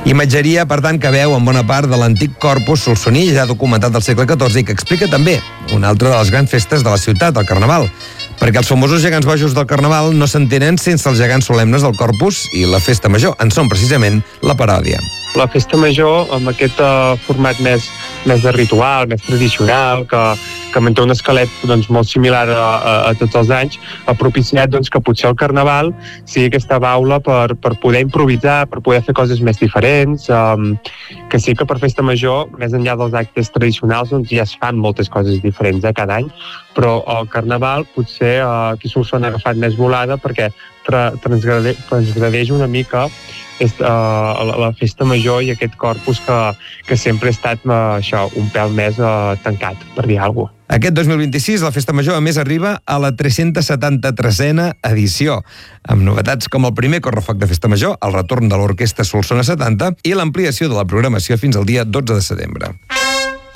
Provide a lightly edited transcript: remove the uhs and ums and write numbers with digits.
Imatgeria, per tant, que veu en bona part de l'antic corpus solsoní, ja documentat del segle XIV, i que explica també una altra de les grans festes de la ciutat, el Carnaval. Perquè els famosos gegants bojos del Carnaval no s'entenen sense els gegants solemnes del Corpus i la Festa Major. En són precisament la paròdia. La Festa Major, amb aquest format més de ritual, més tradicional, que manté un esquelet molt similar a tots els anys, ha propiciat que potser el Carnaval sigui aquesta baula per poder improvisar, per poder fer coses més diferents, que sí que per Festa Major, més enllà dels actes tradicionals, ja es fan moltes coses diferents cada any, però el Carnaval potser aquí s'ho han agafat més volada perquè transgredeix una mica la Festa Major i aquest corpus que sempre ha estat un pèl més tancat, per dir alguna cosa. Aquest 2026, la Festa Major, a més, arriba a la 373a edició, amb novetats com el primer correfoc de Festa Major, el retorn de l'Orquestra Solsona 70 i l'ampliació de la programació fins al dia 12 de setembre.